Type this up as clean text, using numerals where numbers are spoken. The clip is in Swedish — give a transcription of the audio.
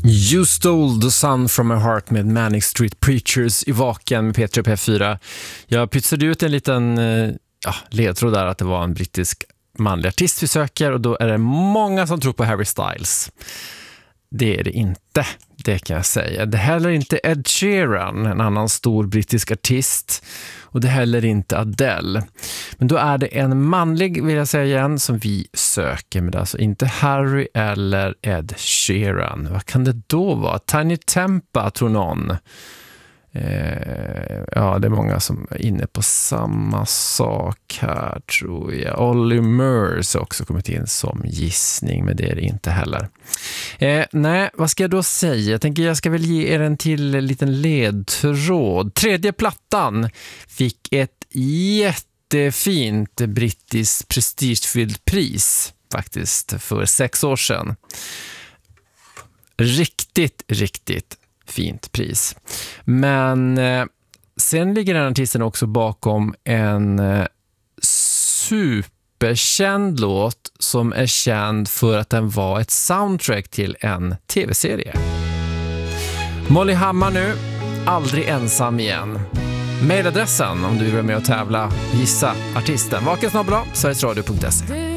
You Stole the Sun from My Heart med Manic Street Preachers i Vaken med P3 och P4. Jag pytsade ut en liten ledtråd där att det var en brittisk manlig artist vi söker, och då är det många som tror på Harry Styles. Det är det inte, det kan jag säga. Det är heller inte Ed Sheeran, en annan stor brittisk artist. Och det är heller inte Adele. Men då är det en manlig, vill jag säga igen, som vi söker. Men det är alltså inte Harry eller Ed Sheeran. Vad kan det då vara? Tiny Tempa, tror någon. Ja, det är många som är inne på samma sak här, tror jag. Olly Murs har också kommit in som gissning, men det är det inte heller. Nej, vad ska jag då säga? Jag tänker jag ska väl ge er en till liten ledtråd. Tredje plattan fick ett jättefint brittiskt prestigefyllt pris faktiskt för 6 år sedan. Riktigt fint pris. Men sen ligger den artisten också bakom en superkänd låt som är känd för att den var ett soundtrack till en tv-serie. Molly Hammar nu, Aldrig ensam igen. Mailadressen om du vill vara med och tävla, gissa artisten, vakensnabbla, sverigesradio.se.